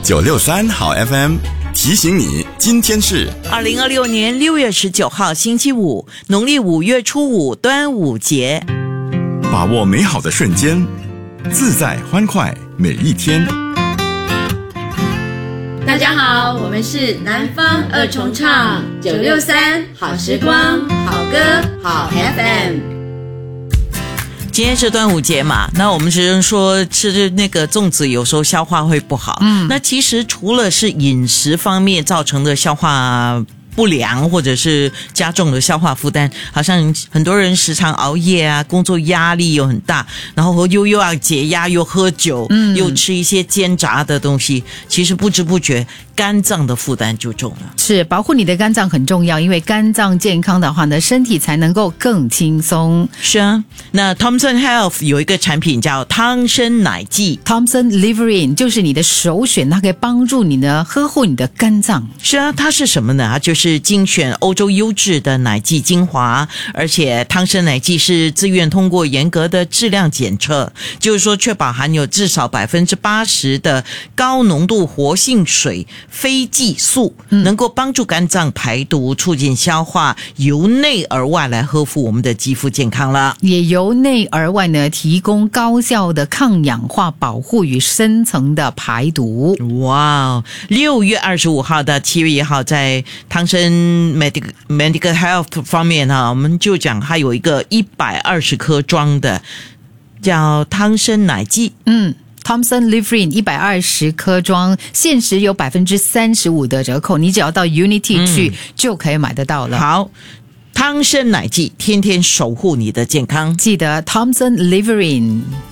963好 FM 提醒你，今天是 2026年6月19号星期五，农历5月初5，端午节。 把握美好的瞬间，自在欢快每一天。 大家好，我们是南方二重唱963好时光，好歌好 FM。 今天是端午节嘛，那我们只能说吃那个粽子有时候消化会不好。那其实除了是饮食方面造成的消化不良或者是加重的消化负担，好像很多人时常熬夜啊，工作压力又很大，然后又要解压，又喝酒，又吃一些煎炸的东西，其实不知不觉肝脏的负担就重了。 是，保护你的肝脏很重要，因为肝脏健康的话呢，身体才能够更轻松。 是啊，那 Thomson Health 有一个产品叫汤参奶剂 Thomson Liverin 就是你的首选，它可以帮助你呢呵护你的肝脏。 是啊，它是什么呢？它就是精选欧洲优质的奶剂精华，而且汤参奶剂是自愿通过严格的质量检测，就是说确保含有至少80%的高浓度活性水非激素，能够帮助肝脏排毒，促进消化，由内而外来呵护我们的肌肤健康了。 也由内而外呢，提供高效的抗氧化保护与深层的排毒。 哇，6月25号到7月1号，在汤参 Medical Health 方面我们就讲它有一个120颗装的叫汤参奶剂。 Thomson Liverin 120颗装，限时有35%的折扣，你只要到 Unity 去就可以买得到了。 好，汤参奶剂天天守护你的健康， 记得 Thomson Liverin。